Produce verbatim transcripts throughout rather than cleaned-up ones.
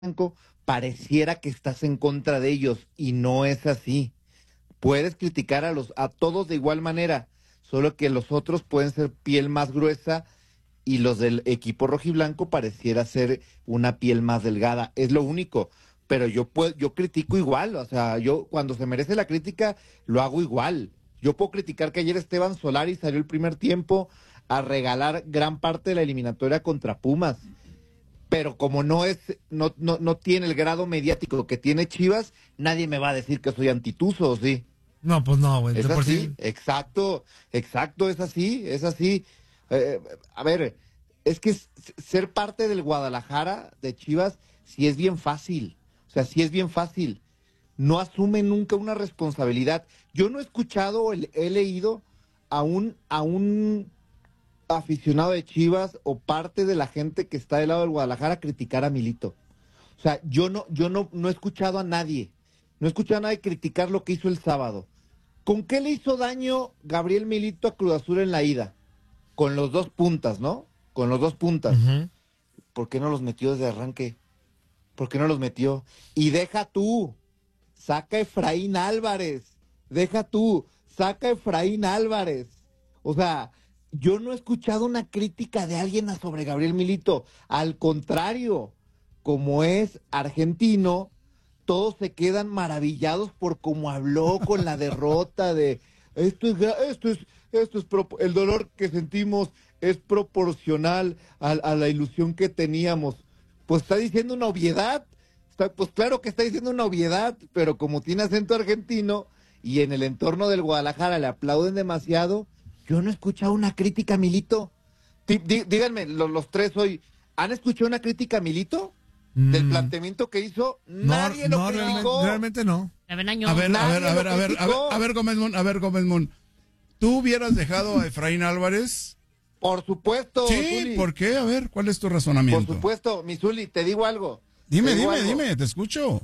Blanco, pareciera que estás en contra de ellos y no es así. Puedes criticar a los a todos de igual manera, solo que los otros pueden ser piel más gruesa y los del equipo rojiblanco pareciera ser una piel más delgada. Es lo único. Pero yo puedo, yo critico igual, o sea, yo cuando se merece la crítica lo hago igual. Yo puedo criticar que ayer Esteban Solari salió el primer tiempo a regalar gran parte de la eliminatoria contra Pumas, pero como no es, no, no, no tiene el grado mediático que tiene Chivas, nadie me va a decir que soy antituso, ¿sí? No, pues no, güey. Es de por así, sí. exacto, exacto, es así, es así. Eh, a ver, es que s- ser parte del Guadalajara de Chivas sí es bien fácil, o sea, sí es bien fácil. No asume nunca una responsabilidad. Yo no he escuchado, o he, he leído a un, a un aficionado de Chivas o parte de la gente que está del lado del Guadalajara criticar a Milito. O sea, yo no, yo no, no he escuchado a nadie, no he escuchado a nadie criticar lo que hizo el sábado. ¿Con qué le hizo daño Gabriel Milito a Cruz Azul en la ida? Con los dos puntas, ¿no? Con los dos puntas. Ujú. ¿Por qué no los metió desde arranque? ¿Por qué no los metió? Y deja tú, saca a Efraín Álvarez, deja tú, saca a Efraín Álvarez. O sea, yo no he escuchado una crítica de alguien a- sobre Gabriel Milito. Al contrario, como es argentino, todos se quedan maravillados por cómo habló con la derrota de esto es gra- esto es esto es propo- el dolor que sentimos es proporcional a, a la ilusión que teníamos. Pues está diciendo una obviedad. Está- pues claro que está diciendo una obviedad, pero como tiene acento argentino y en el entorno del Guadalajara le aplauden demasiado, yo no he escuchado una crítica a Milito. Di- di- díganme, lo- los tres hoy, ¿han escuchado una crítica a Milito? Del Mm, planteamiento que hizo, no, nadie lo no, realmente, criticó. realmente no. A ver, año. A ver, a Nadie ver, a lo ver, a ver, a ver, criticó. a ver, Gómez Mon, a ver, Gómez Mon. ¿Tú hubieras dejado a Efraín Álvarez? Por supuesto, Sí, Zuli. ¿por qué? A ver, ¿cuál es tu Por razonamiento? supuesto, mi Zuli, te digo algo. Dime, Te digo dime, algo. dime, te escucho.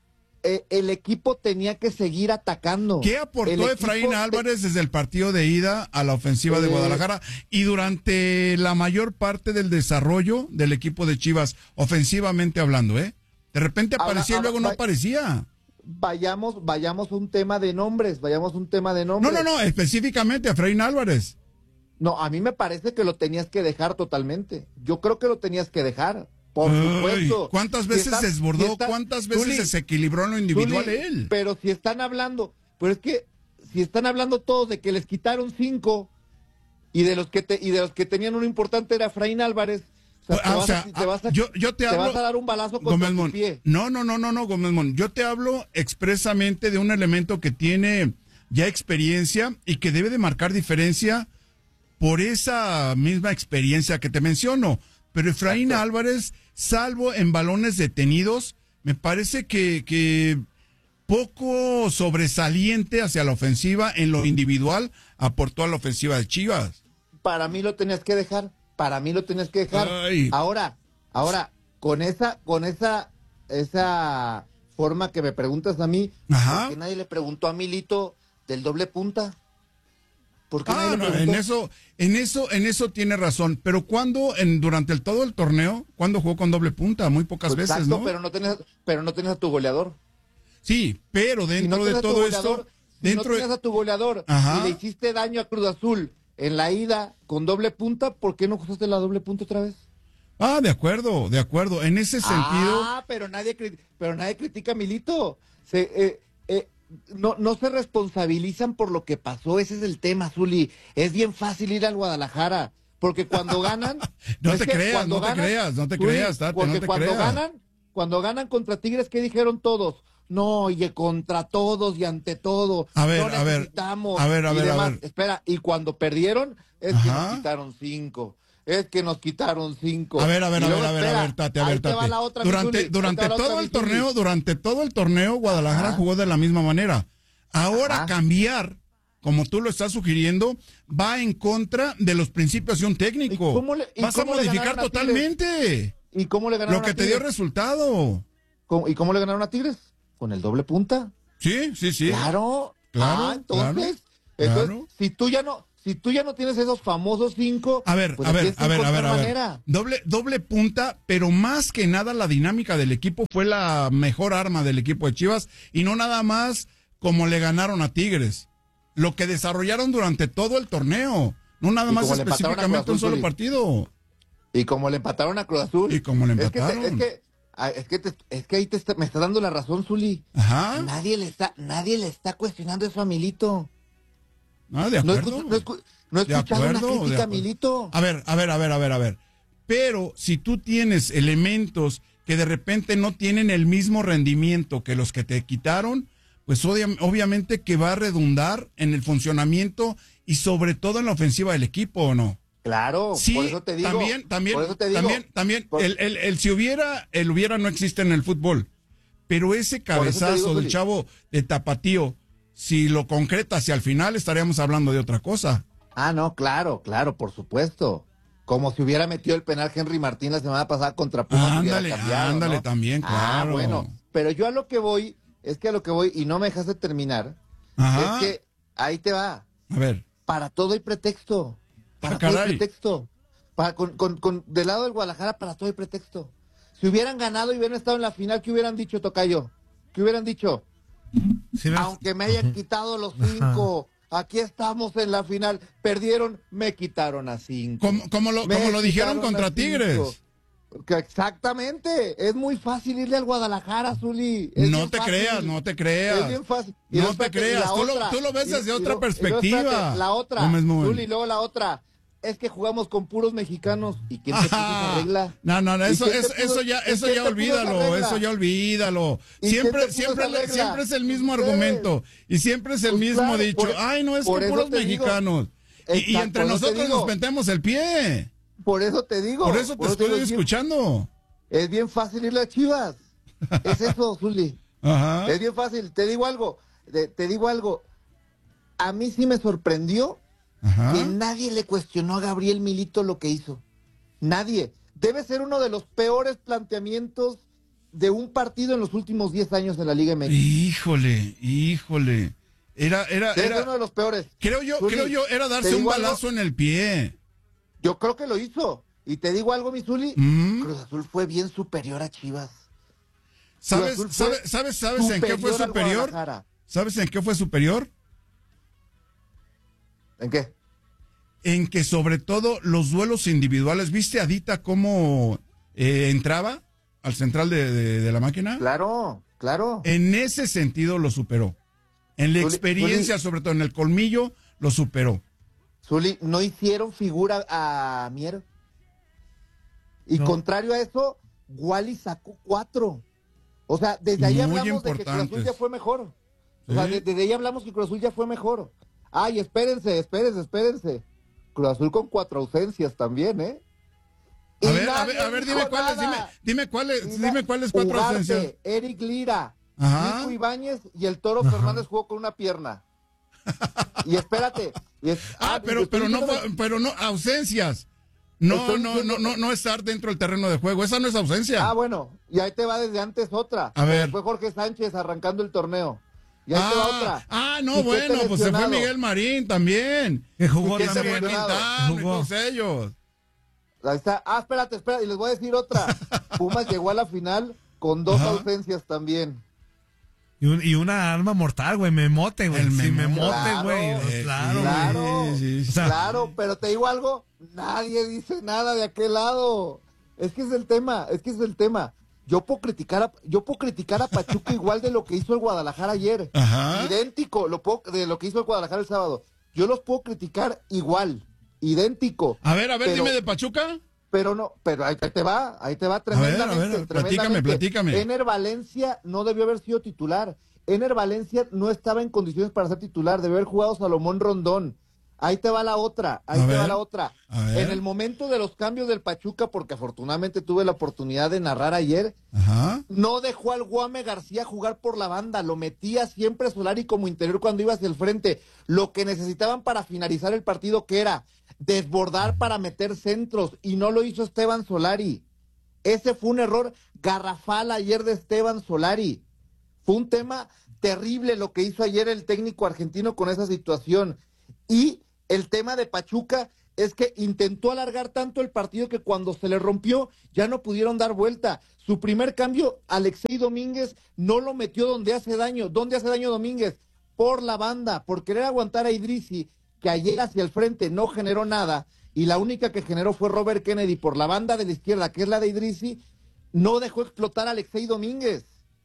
Eh, el equipo tenía que seguir atacando. ¿Qué aportó El equipo Efraín te- Álvarez desde el partido de ida a la ofensiva de Eh, Guadalajara y durante la mayor parte del desarrollo del equipo de Chivas, ofensivamente hablando, eh? De repente Ahora, aparecía y ahora, luego no va- aparecía. Vayamos, vayamos a un tema de nombres, vayamos a un tema de No, nombres. no, no, específicamente a Efraín Álvarez. No, a mí me parece que lo tenías que dejar totalmente. Yo creo que lo tenías que dejar. Por Ay, supuesto. ¿cuántas Si veces están- desbordó? si están- ¿Cuántas veces Zuli, desequilibró en lo individual Zuli, él? Pero si están hablando, pero es que si están hablando todos de que les quitaron cinco y de los que te, y de los que tenían uno importante era Efraín Álvarez, o sea, Ah, te, o vas, sea, a, te vas a- yo- yo te te hablo- vas a dar un balazo contra Gómez tu Mon. pie. No, no, no, no, no, Gómez Mon. Yo te hablo expresamente de un elemento que tiene ya experiencia y que debe de marcar diferencia por esa misma experiencia que te menciono. Pero Efraín Exacto. Álvarez, salvo en balones detenidos, me parece que, que poco sobresaliente hacia la ofensiva en lo individual aportó a la ofensiva de Chivas. Para mí lo tenías que dejar, para mí lo tenías que dejar. Ay. Ahora, ahora, con esa, con esa, esa forma que me preguntas a mí, Ajá. ¿por qué nadie le preguntó a Milito del doble punta? ¿Por qué Ah, nadie le no, preguntó? en eso, en eso, en eso tiene razón. Pero cuando, en, durante el, todo el torneo, cuando jugó con doble punta, muy pocas Pues veces, exacto, ¿no? pero no tenías, pero no tenías a tu goleador. Sí, pero Si dentro no de tenías a tu todo goleador, esto, si dentro no tenías de, a tu goleador Ajá. y le hiciste daño a Cruz Azul en la ida con doble punta, ¿por qué no usaste la doble punta otra vez? ah, de acuerdo, de acuerdo. En ese sentido, Ah, pero nadie, cri- pero nadie critica a Milito. Se, eh, eh, no, no se responsabilizan por lo que pasó, ese es el tema, Zuli. Es bien fácil ir al Guadalajara, porque cuando ganan... No es te que creas, cuando no te creas, no te creas, Tate, porque no te cuando creas. ganan, cuando ganan contra Tigres, ¿qué dijeron todos? No, oye, contra todos y ante todo. A ver, no a ver, necesitamos a ver, a y ver, a demás. ver. Espera, y cuando perdieron, es que Ajá. nos quitaron cinco. Es que nos quitaron cinco. a ver, a ver, Y a ver, luego, a ver, a espera, ver, Tate, a ahí ver, te va Tate. la otra, mi Durante, Zuli, ahí te durante va la otra, todo mi el Zuli. torneo, durante todo el torneo, Guadalajara Ajá. jugó de la misma manera. Ahora Ajá. cambiar, como tú lo estás sugiriendo, va en contra de los principios de un técnico. ¿Y cómo le- y Vas a cómo le modificar ganaron a Tigres? totalmente ¿Y cómo le ganaron lo que a te dio Tigres? resultado. ¿Cómo- ¿Y cómo le ganaron a Tigres? ¿Con el doble punta? Sí, sí, sí. Claro. Claro, Ah, entonces, claro, entonces claro. si tú ya no, si tú ya no tienes esos famosos cinco, A ver, pues a ver, tienes que a ver, a ver, encontrar a ver. manera. Doble, doble punta, pero más que nada la dinámica del equipo fue la mejor arma del equipo de Chivas y no nada más como le ganaron a Tigres. Lo que desarrollaron durante todo el torneo, no nada Y más como le empataron a específicamente Cruz un solo Azul, partido. Y como le empataron a Cruz Azul. Y como le Es que, empataron. te- es que, ah, es que, te- es que ahí te está- me está dando la razón, Zuli. Ajá. Nadie le está, nadie le está cuestionando eso a Milito. Ah, de No he acuerdo. escu- no he escu- no he De escuchado acuerdo, una de crítica a acuerdo. Milito. A ver, a ver, a ver, a ver, a ver. Pero si tú tienes elementos que de repente no tienen el mismo rendimiento que los que te quitaron, pues obvia- obviamente que va a redundar en el funcionamiento y sobre todo en la ofensiva del equipo, ¿o no? Claro, Sí, por eso te digo. también, también, por eso te digo, también, también, por- el, el, el si hubiera, el hubiera no existe en el fútbol. Pero ese Por eso te cabezazo digo, del Zuli. chavo de Tapatío, si lo concreta hacia el final, estaríamos hablando de otra cosa. Ah, no, claro, claro, por supuesto. Como si hubiera metido el penal Henry Martín la semana pasada contra Pumas. hubiera Ándale, cambiado, ándale ¿no? también, Ah, claro. bueno, pero yo a lo que voy, es que a lo que voy, y no me dejas de terminar, Ajá. es que ahí te va. A ver. Para todo hay pretexto. Para Ah, todo hay caray. pretexto. Para, con, con, con, del lado del Guadalajara, para todo hay pretexto. Si hubieran ganado y hubieran estado en la final, ¿qué hubieran dicho, Tocayo? ¿Qué hubieran dicho? Sí, ves- Aunque me hayan quitado los cinco, aquí estamos en la final. Perdieron, me quitaron a cinco. Como, como lo, Me como lo dijeron quitaron contra a cinco. Tigres. Que exactamente. Es muy fácil irle al Guadalajara, Zuli. Es No bien te fácil. creas, no te Es creas. bien fácil. Y No luego, te espérate, creas, la tú lo- otra. tú lo ves Y- desde y otra luego- y luego, perspectiva. espérate, la otra, Gómez Moon. Zuli, y luego la otra. Es que jugamos con puros mexicanos. ¿Y quién te puso esa Ajá. regla? No, no, no, ¿Y eso, quién te eso, puso- eso ya, y eso quién ya te puso esa olvídalo, regla? eso ya olvídalo. ¿Y quién Siempre, te puso siempre, esa regla? siempre es el mismo Ustedes. argumento y siempre es el Pues mismo claro, dicho. por- Ay, no es por que eso puros te digo. mexicanos. Y, y Exacto, entre por eso te nosotros digo. nos mentemos el pie. Por eso te digo. Por eso te te estoy digo, es bien- escuchando. Es bien fácil irle a Chivas. Es eso, Zuli. Ajá. Es bien fácil. Te digo algo. Te, te digo algo. A mí sí me sorprendió Ajá. que nadie le cuestionó a Gabriel Milito lo que hizo. Nadie. Debe ser uno de los peores planteamientos de un partido en los últimos diez años en la Liga M X. Híjole, híjole. Era, era, Debe ser era. uno de los peores. Creo yo, Zuli, creo yo, era ¿te darse un digo algo? balazo en el pie. Yo creo que lo hizo. Y te digo algo, mi Zuli. Mm. Cruz Azul fue bien superior a Chivas. ¿Sabes, Azul fue sabes, sabes, sabes en qué fue al superior? Guadalajara. ¿Sabes en qué fue superior? ¿En qué? En que sobre todo los duelos individuales, ¿viste a Dita cómo eh, entraba al central de, de- de la máquina? Claro, claro. En ese sentido lo superó. En la Zuli- experiencia, Zuli- sobre todo en el colmillo, lo superó. Zuli, no hicieron figura a Mier. Y No. contrario a eso, Wally sacó cuatro. O sea, desde ahí Muy hablamos de que Cruz Azul importantes. ya fue mejor. O sea, Sí. de- desde ahí hablamos que Cruz Azul ya fue mejor. Ay, espérense, espérense, espérense. Cruz Azul con cuatro ausencias también, ¿eh? Y A ver, a nadie ver, a ver, dime dijo cuáles, dime, nada. dime cuáles, Y na- dime cuáles cuatro Ugarte, ausencias. Eric Lira, Ajá. Nico Ibáñez y el Toro Ajá. Fernández jugó con una pierna. Y espérate. y es- Ah, y pero, estoy pero no, diciendo fue- pero no, ausencias. No, Estoy no, diciendo- no, no, no estar dentro del terreno de juego. Esa no es ausencia. Ah, bueno, y ahí te va desde antes otra. A ver. Fue Jorge Sánchez arrancando el torneo. Y ahí te va Ah, otra. ah, no, Chiquete bueno, pues se fue lesionado. Miguel Marín también. Que jugó ¿Y qué Y se se también. fue lesionado? Quintana y Jugó. todos ellos. Ahí está. Ah, espérate, espérate, y les voy a decir otra. Pumas llegó a la final con dos Ajá. ausencias también. Y, un- y una arma mortal, güey, memote, güey. El Sí, memote. memote, Claro, güey. eh, Claro, sí. güey. Claro, sí, sí. O sea, claro, pero te digo algo, nadie dice nada de aquel lado. Es que es el tema, es que es el tema. Yo puedo criticar a, yo puedo criticar a Pachuca igual de lo que hizo el Guadalajara ayer. Ajá. Idéntico, lo puedo- de lo que hizo el Guadalajara el sábado. Yo los puedo criticar igual, idéntico. A ver, a ver, Pero- dime de Pachuca. Pero no, pero ahí te va, ahí te va ver, tremendamente. a ver, platícame, tremendamente. platícame. Ener Valencia no debió haber sido titular. Ener Valencia no estaba en condiciones para ser titular, debió haber jugado Salomón Rondón. Ahí te va la otra, ahí A te ver, va la otra. a ver. En el momento de los cambios del Pachuca, porque afortunadamente tuve la oportunidad de narrar ayer, Ajá. no dejó al Guame García jugar por la banda, lo metía siempre Solari como interior cuando iba hacia el frente. Lo que necesitaban para finalizar el partido, que era desbordar para meter centros, y no lo hizo Esteban Solari. Ese fue un error garrafal ayer de Esteban Solari. Fue un tema terrible lo que hizo ayer el técnico argentino con esa situación. Y El tema de Pachuca es que intentó alargar tanto el partido que cuando se le rompió ya no pudieron dar vuelta. Su primer cambio, Alexei Domínguez, no lo metió donde hace daño. ¿Dónde hace daño Domínguez? Por la banda, por querer aguantar a Idrissi, que ayer hacia el frente no generó nada, y la única que generó fue Robert Kennedy por la banda de la izquierda, que es la de Idrissi, no dejó explotar a Alexei Domínguez.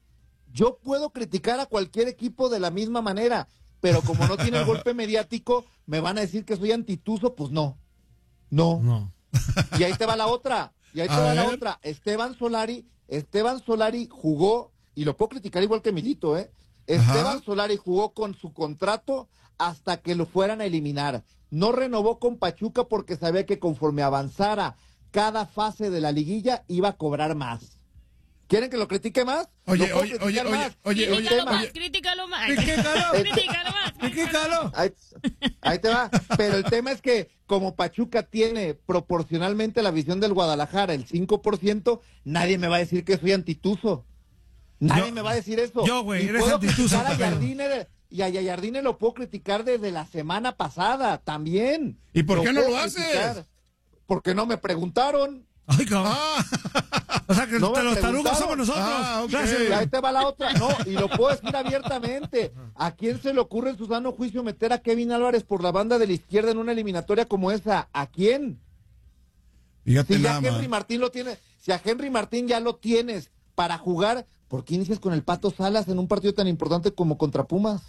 Yo puedo criticar a cualquier equipo de la misma manera, pero como no tiene el golpe mediático, me van a decir que soy antituso, pues no. No. No. Y ahí te va la otra. Y ahí te A va la ver. otra. Esteban Solari, Esteban Solari jugó, y lo puedo criticar igual que Milito, ¿eh? Esteban Ajá. Solari jugó con su contrato hasta que lo fueran a eliminar. No renovó con Pachuca porque sabía que conforme avanzara cada fase de la liguilla iba a cobrar más. ¿Quieren que lo critique más? Oye, Lo puedo oye, criticar oye, más. oye, El oye, tema- Critícalo más, oye. critícalo más. Critícalo. Critícalo más. Critícalo. Ahí, ahí te va. Pero el tema es que como Pachuca tiene proporcionalmente a la visión del Guadalajara el cinco por ciento, nadie me va a decir que soy antituso. Nadie Yo- me va a decir eso. yo, güey, Y eres puedo antituso, criticar a pero- Jardine, y a Jardine lo puedo criticar desde la semana pasada también. ¿Y por qué no puedo lo haces? criticar. Porque no me preguntaron. Ay, cabrón. Ah, O sea que No me los tarugos preguntaron. somos nosotros. Ah, ok. Gracias. Y ahí te va la otra. No, y lo puedo decir abiertamente. ¿A quién se le ocurre en su sano juicio meter a Kevin Álvarez por la banda de la izquierda en una eliminatoria como esa? ¿A quién? fíjate Si ya nada Henry más. Martín lo tiene, si a Henry Martín ya lo tienes para jugar, ¿por qué inicias con el Pato Salas en un partido tan importante como contra Pumas?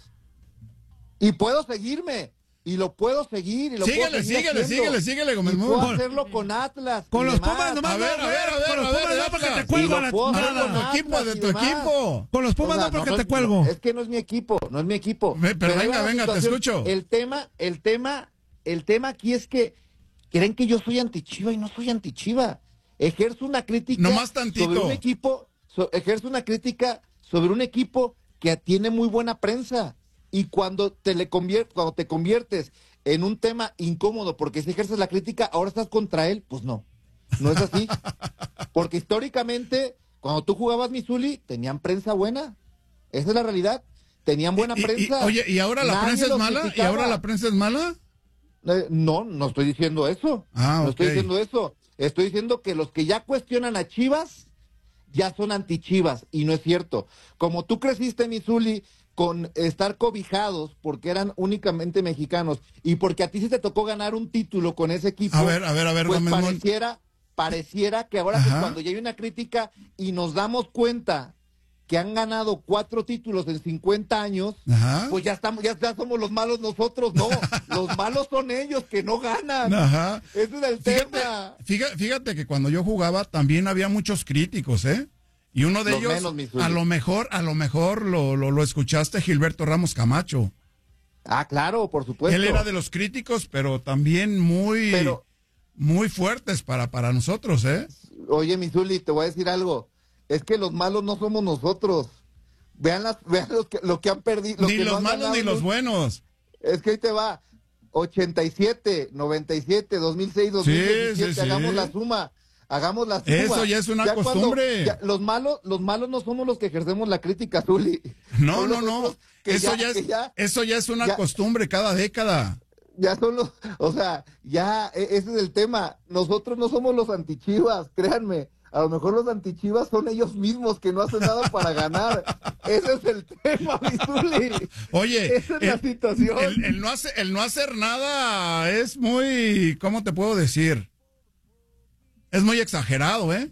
Y puedo seguirme, y lo puedo seguir, y lo Síguele, puedo seguir síguele, haciendo. síguele, síguele, Gómez Y puedo Moon. hacerlo con Atlas. Con y los demás. Pumas nomás A ver, no, a ver, a ver, con los a ver, Pumas no Atlas. porque te Y cuelgo lo la puedo hacer nada. con De tu Atlas equipo, de y tu demás. equipo. Con los Pumas O sea, no porque no, te no, cuelgo. Es que no es mi equipo, no es mi equipo. Ve, pero ahí venga, va la venga, te situación. escucho. El tema, el tema, el tema aquí es que creen que yo soy antichiva y no soy antichiva. Ejerzo una crítica Nomás tantito. sobre un equipo, so- ejerzo una crítica sobre un equipo que tiene muy buena prensa. Y cuando te le convier- cuando te conviertes en un tema incómodo porque si ejerces la crítica, ahora estás contra él, pues no. No es así. Porque históricamente, cuando tú jugabas Missouli, tenían prensa buena. Esa es la realidad. Tenían buena Y- y- prensa. oye, ¿y ahora la Nadie prensa es los mala? ¿Y criticaba. ahora la prensa es mala? Eh, no, no estoy diciendo eso. Ah, no ok. estoy diciendo eso. Estoy diciendo que los que ya cuestionan a Chivas ya son anti-Chivas y no es cierto. Como tú creciste, Missouli, con estar cobijados porque eran únicamente mexicanos y porque a ti se te tocó ganar un título con ese equipo. A ver, a ver, a ver, pues Gómez Moon. pareciera, pareciera que ahora que Ajá. cuando ya hay una crítica y nos damos cuenta que han ganado cuatro títulos en cincuenta años, Ajá. pues ya estamos, ya, ya somos los malos nosotros, no, los malos son ellos que no ganan. Ajá. Ese es el Fíjate, tema. fíjate, fíjate que cuando yo jugaba también había muchos críticos, ¿eh? Y uno de Los ellos, menos, mi Zuli. a lo mejor, a lo mejor lo, lo, lo escuchaste, Gilberto Ramos Camacho. Ah, claro, por supuesto. Él era de los críticos, pero también muy, Pero- muy fuertes para, para nosotros, ¿eh? Oye, Misuli, te voy a decir algo. Es que los malos no somos nosotros. Vean las, vean los que, lo que han perdido. lo Ni que no los han malos ganado ni en los un- buenos. Es que ahí te va. ochenta y siete, noventa y siete, dos mil seis, dos mil diecisiete. sí, sí. Hagamos la suma. Hagamos la suma. Eso ya es una cuando- costumbre. ya, los malos, los malos no somos los que ejercemos la crítica, Zuli. No, Son no, los no. otros que Eso ya, que es, eso ya es una ya- costumbre cada década. Ya son los, o sea, ya e- ese es el tema. Nosotros no somos los antichivas, créanme. A lo mejor los antichivas son ellos mismos que no hacen nada para ganar. Ese es el tema, mi Zuli. Oye, Esa es la situación. el- el no hace- el no hacer nada es muy, ¿cómo te puedo decir? Es muy exagerado, ¿eh?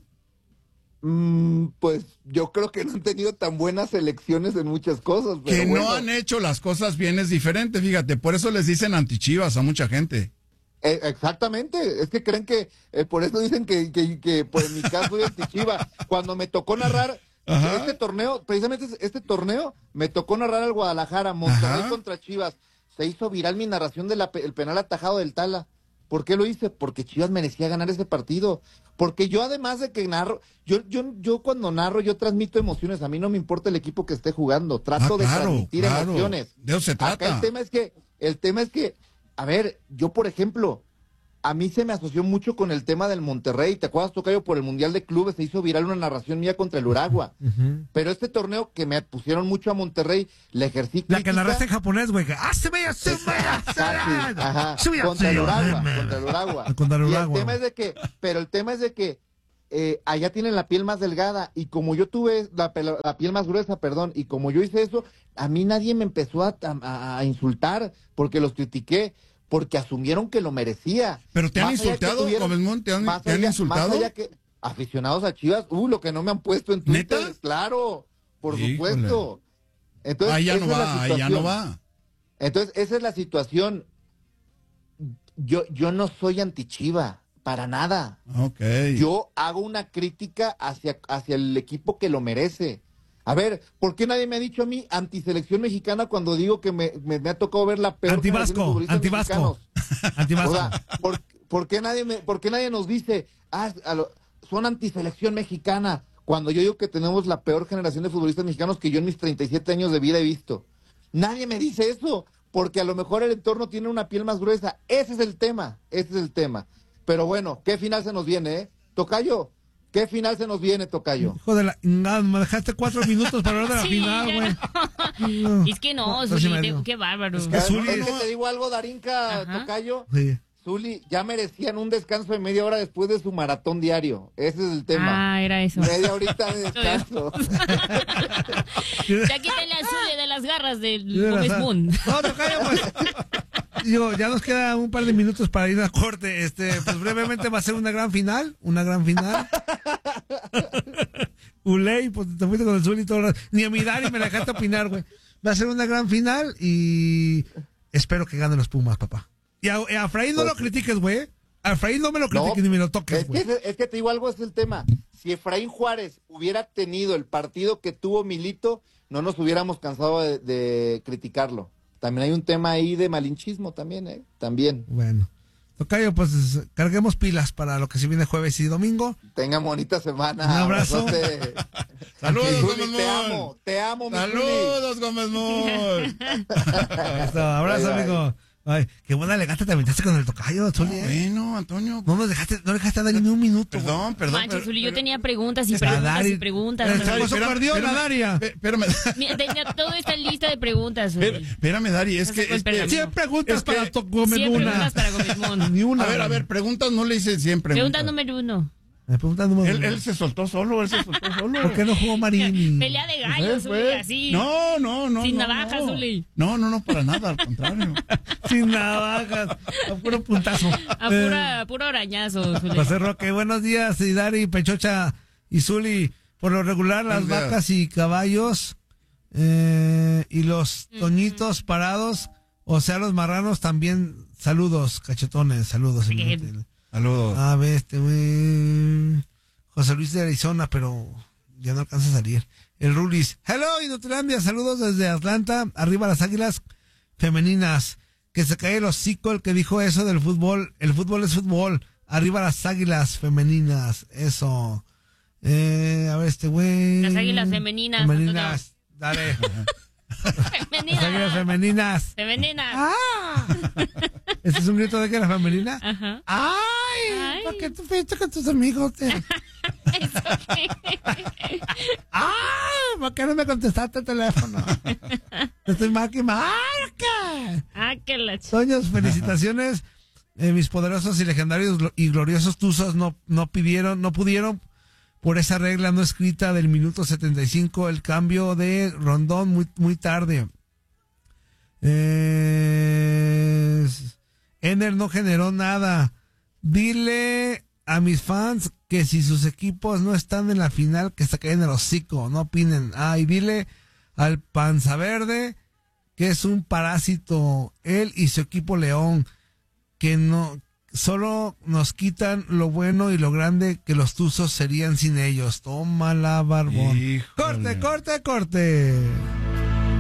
Mm, pues yo creo que no han tenido tan buenas elecciones en muchas cosas. Pero Que bueno, no han hecho las cosas bien es diferente, fíjate, por eso les dicen antichivas a mucha gente. eh, exactamente, es que creen que, eh, por eso dicen que, que, que por en mi caso soy antichiva. Cuando me tocó narrar Ajá. este torneo, precisamente este torneo, me tocó narrar al Guadalajara, Monterrey Ajá. contra Chivas. Se hizo viral mi narración del penal atajado del Tala. ¿Por qué lo hice? Porque Chivas merecía ganar ese partido. Porque yo, además de que narro, yo, yo, yo cuando narro, yo transmito emociones. A mí no me importa el equipo que esté jugando. Trato Ah, de claro, transmitir claro. emociones. De eso se Acá trata. el tema es que, el tema es que, a ver, yo por ejemplo, a mí se me asoció mucho con el tema del Monterrey. ¿Te acuerdas, Tocayo? Por el Mundial de Clubes se hizo viral una narración mía contra el Uragua. Uh-huh. Pero este torneo que me pusieron mucho a Monterrey, le ejercí crítica. La que narraste en japonés, güey. ¡Ah, se vaya, se vaya! Ajá, contra el Uragua, contra el Uragua. Contra el Uragua. Y el tema es de que, pero el tema es de que eh, allá tienen la piel más delgada, y como yo tuve la, la piel más gruesa, perdón, y como yo hice eso, a mí nadie me empezó a, a, a insultar porque los critiqué. Porque asumieron que lo merecía. ¿Pero te han insultado, Gómez Mon? ¿Te han, ¿te han insultado? Más allá que aficionados a Chivas, uh, lo que no me han puesto en Twitter. ¿Neta? Claro, por Híjole. supuesto. Entonces, ahí ya no va, ahí ya no va. Entonces, esa es la situación. Yo, yo no soy anti-Chiva, para nada. Okay. Yo hago una crítica hacia, hacia el equipo que lo merece. A ver, ¿por qué nadie me ha dicho a mí antiselección mexicana cuando digo que me, me, me ha tocado ver la peor Antivasco, antivasco. Antivasco. O sea, ¿por, ¿por, qué nadie me, ¿por qué nadie nos dice, ah, a lo, son antiselección mexicana? Cuando yo digo que tenemos la peor generación de futbolistas mexicanos que yo en mis treinta y siete años de vida he visto. Nadie me dice eso, porque a lo mejor el entorno tiene una piel más gruesa. Ese es el tema, ese es el tema. Pero bueno, ¿qué final se nos viene, eh? Tocayo. ¿Qué final se nos viene, Tocayo? Hijo de la... No, me dejaste cuatro minutos para hablar de la sí, final, güey. No. Es que no, no Zuli, qué bárbaro. Es que, Zuli, es que te digo algo, Darinka, Ajá. Tocayo. Sí. Zuli, ya merecían un descanso de media hora después de su maratón diario. Ese es el tema. Ah, era eso. Media horita de descanso. Ya quítenle a Zuli de las garras del Gómez Moon. No, Tocayo, pues... Digo, ya nos queda un par de minutos para ir a corte. Este, pues brevemente va a ser una gran final, una gran final. Uley, pues te fuiste con el Zuli y todo. Ni a mi Dari me la dejaste opinar, güey. Va a ser una gran final y espero que ganen los Pumas, papá. Y a, a Efraín no pues, lo critiques, güey. A Efraín no me lo critiques no, ni me lo toques, güey. Es, que, es que te digo algo, es el tema. Si Efraín Juárez hubiera tenido el partido que tuvo Milito, no nos hubiéramos cansado de, de criticarlo. También hay un tema ahí de malinchismo también, ¿eh? También. Bueno. Tocayo, pues carguemos pilas para lo que se viene jueves y domingo. Tengan bonita semana. Un abrazo. Saludos, Gómez Mon. Te amo, te amo, mi Saludos, Gómez Mon. Abrazo, bye, amigo. Bye. Ay, qué buena elegante te aventaste con el Tocayo, Zuli. No, bueno, Antonio. No nos dejaste, no dejaste a Dari ni un minuto. Perdón, perdón. Mancho, pero, Zuli, pero, yo tenía preguntas y preguntas Dari, y preguntas. ¿Cómo se perdió la Daria? Espérame. Tenía toda esta lista de preguntas, Zuli. Espérame, Dari, es que... Es que cien preguntas es para Gómez Mon. cien preguntas para Gómez Mon. Ni una. A ver, a ver, preguntas no le hice siempre. Pregunta número uno. Él, él se soltó solo, él se soltó solo. ¿Por qué no jugó Marini? Pelea de gallos, Zuli, así. No, no, no. Sin no, navajas, no. Zuli. No, no, no, para nada, al contrario. Sin navajas, a puro puntazo. A pura, puro arañazo, Zuli. José Roque, buenos días, Idari, Pechocha y Zuli. Por lo regular, las Buenos vacas y caballos eh, y los toñitos uh-huh. parados, o sea, los marranos también. Saludos, cachetones, saludos. Saludos. A ver, este güey. José Luis de Arizona, pero ya no alcanza a salir. El Rulis. Hello, Inutilandia. Saludos desde Atlanta. Arriba las águilas femeninas. Que se cae el hocico el que dijo eso del fútbol. El fútbol es fútbol. Arriba las águilas femeninas. Eso. Eh, a ver, este güey. Las águilas femeninas. Femeninas. Dale. Femeninas. Las águilas femeninas. Femeninas. ¡Ah! ¿Este es un grito de que la femenina? Ajá. ¡Ay! Ay. ¿Por qué tú fuiste con tus amigos? ¿Eso qué? ¡Ay! ¿Por qué no me contestaste el teléfono? Estoy mal que marca. Ah, qué la ch... Toños, felicitaciones. Eh, mis poderosos y legendarios y gloriosos Tuzos no, no pidieron, no pudieron por esa regla no escrita del minuto setenta y cinco, el cambio de Rondón muy, muy tarde. Eh, Ener no generó nada. Dile a mis fans que si sus equipos no están en la final, que se caen el hocico, no opinen. Ah, y dile al Panza Verde que es un parásito, él y su equipo León, que no... Solo nos quitan lo bueno y lo grande que los Tuzos serían sin ellos. Tómala, barbón. Híjole. Corte, corte, corte.